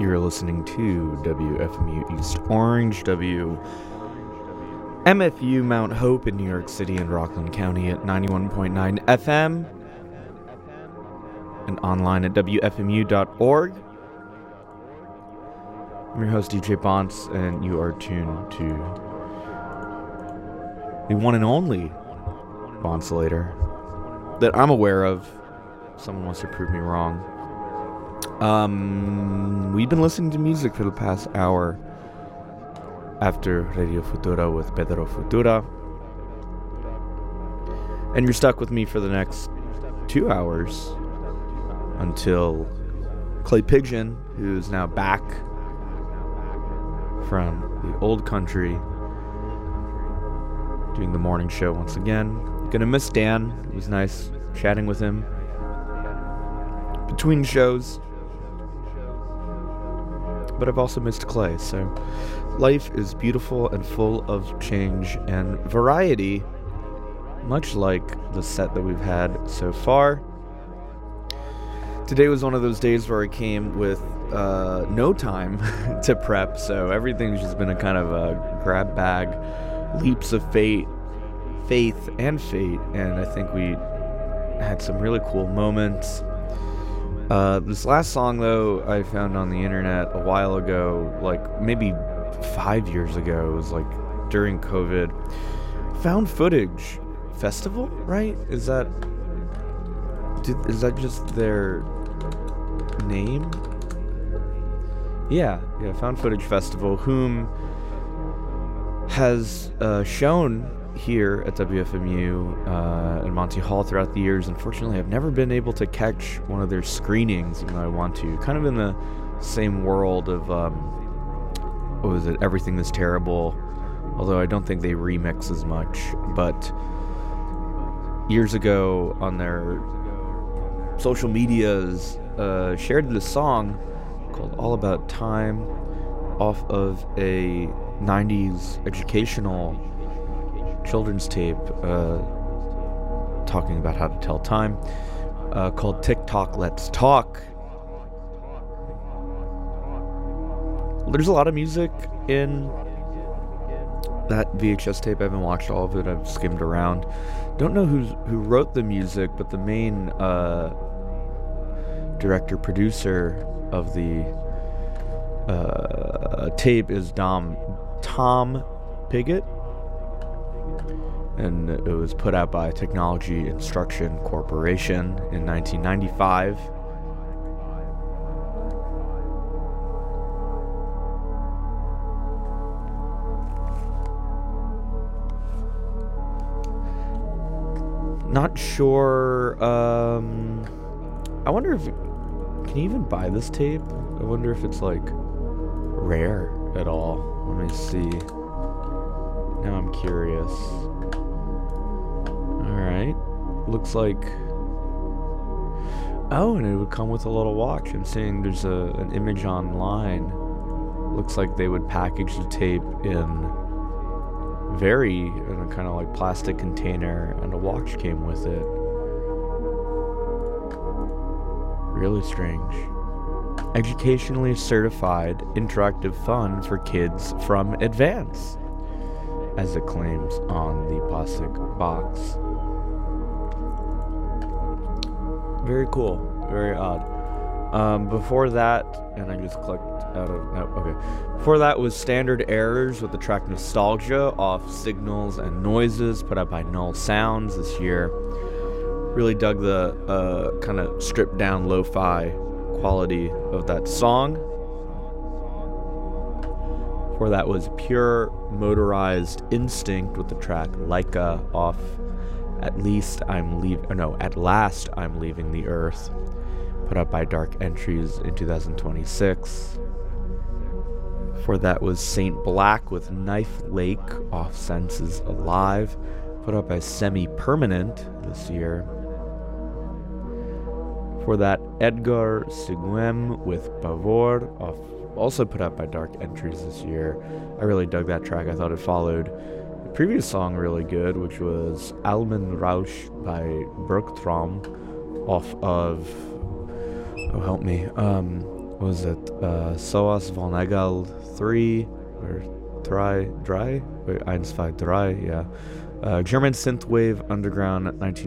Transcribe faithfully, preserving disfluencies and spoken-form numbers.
You're listening to W F M U East Orange, W M F U Mount Hope in New York City and Rockland County at ninety-one point nine F M and online at W F M U dot org. I'm your host, D J Bonce, and you are tuned to the one and only Boncelator that I'm aware of. Someone wants to prove me wrong. Um, we've been listening to music for the past hour after Radio Futura with Pedro Futura. And you're stuck with me for the next two hours until Clay Pigeon, who's now back from the old country, doing the morning show once again. Gonna miss Dan. It was nice chatting with him between shows. But I've also missed Clay, so life is beautiful and full of change and variety, much like the set that we've had so far. Today was one of those days where I came with uh, no time to prep, so everything's just been a kind of a grab bag, leaps of fate, faith and fate, and I think we had some really cool moments. Uh, this last song, though, I found on the internet a while ago, like maybe five years ago. It was like during COVID. Found Footage Festival, right? Is that did, is that just their name? Yeah, yeah. Found Footage Festival, whom has uh, shown here at W F M U uh, in Monty Hall throughout the years. Unfortunately, I've never been able to catch one of their screenings, even though I want to. Kind of in the same world of, um, what was it, Everything Is Terrible, although I don't think they remix as much. But years ago on their social medias, uh, shared this song called All About Time off of a nineties educational children's tape uh, talking about how to tell time, uh, called TikTok Let's Talk. There's a lot of music in that V H S tape. I haven't watched all of it. I've skimmed around. Don't know who's, who wrote the music, but the main uh, director-producer of the uh, tape is Dom Tom Pigott. And it was put out by Technology Instruction Corporation in nineteen ninety-five. Not sure. Um, I wonder if can you even buy this tape? I wonder if it's like rare at all. Let me see. Now I'm curious. Alright, looks like, oh, and it would come with a little watch. I'm seeing there's a an image online. Looks like they would package the tape in very, in a kind of like plastic container, and a watch came with it. Really strange. Educationally certified interactive fun for kids from Advance, as it claims on the plastic box. Very cool. Very odd. Um, before that, and I just clicked out of... No, okay. Before that was Standard Errors with the track Nostalgia off Signals and Noises, put out by Null Sounds this year. Really dug the uh, kind of stripped down lo-fi quality of that song. Before that was Pure Motorized Instinct with the track Laika off At Least I'm Leaving, no, At Last I'm Leaving the Earth, put up by Dark Entries in two thousand twenty-six. Before that was Saint Black with Knife Lake off Senses Alive, put up by Semi-Permanent this year. For that, Edgar Seguem with Pavor off, also put out by Dark Entries this year. I really dug that track. I thought it followed the previous song really good, which was Almen Rausch by Bergtraum off of, oh help me, um, what was it? Uh, Soas von Egal three, or drei, drei? Wait, eins, zwei, drei, yeah. Uh, German synthwave underground nineteen